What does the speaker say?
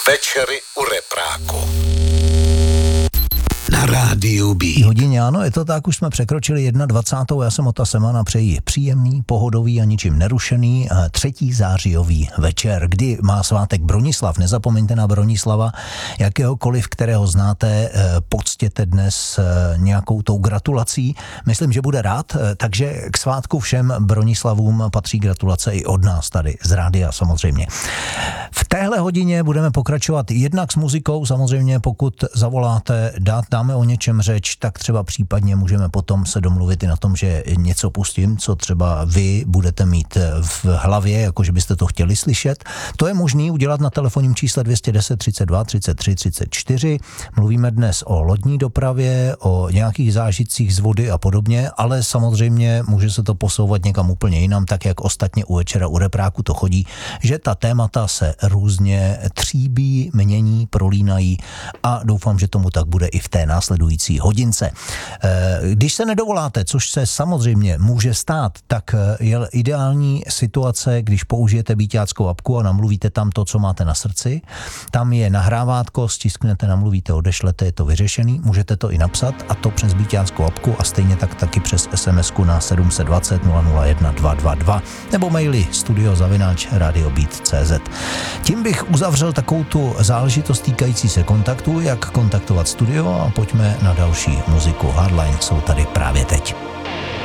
Večery u repráku. Na rádiu B. Hodině, ano, je to tak, už jsme překročili 21. Já jsem Ota Semana, přeji příjemný, pohodový a ničím nerušený 3. zářijový večer, kdy má svátek Bronislav. Nezapomeňte na Bronislava, jakéhokoliv, kterého znáte, poctěte dnes nějakou tou gratulací. Myslím, že bude rád, takže k svátku všem Bronislavům patří gratulace i od nás tady z rádia samozřejmě. V téhle hodině budeme pokračovat jednak s muzikou, samozřejmě pokud zavoláte, dáme o něčem řeč, tak třeba případně můžeme potom se domluvit i na tom, že něco pustím, co třeba vy budete mít v hlavě, jakože byste to chtěli slyšet. To je možný udělat na telefonním čísle 210 32 33 34. Mluvíme dnes o lodní dopravě, o nějakých zážitcích z vody a podobně, ale samozřejmě může se to posouvat někam úplně jinam, tak jak ostatně u Večera u repráku to chodí, že ta témata se různě tříbí, mění, prolínají a doufám, že tomu tak bude i v té následující hodince. Když se nedovoláte, což se samozřejmě může stát, tak je ideální situace, když použijete Bíťáckou apku a namluvíte tam to, co máte na srdci. Tam je nahrávátko, stisknete, namluvíte, odešlete, je to vyřešený. Můžete to i napsat, a to přes Bíťáckou apku a stejně tak taky přes SMS-ku na 720 001 222 nebo maily studio@radiobeat.cz. Tím bych uzavřel takovou tu záležitost týkající se kontaktu, jak kontaktovat studio, a pojďme na další muziku. Hardline jsou tady právě teď.